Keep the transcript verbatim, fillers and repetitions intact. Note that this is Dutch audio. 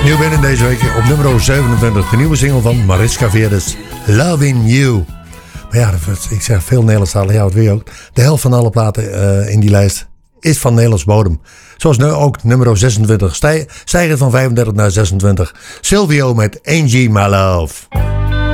Nieuw binnen deze week op nummer zevenentwintig. De nieuwe single van Mariska Veres, Loving You. Maar ja, ik zeg veel Nederlandstalig, ja, wat wil je ook. De helft van alle platen uh, in die lijst is van Nederlands bodem. Zoals nu ook nummer zesentwintig. Stij, stijgen van vijfendertig naar zesentwintig. Silvio met Angie My Love.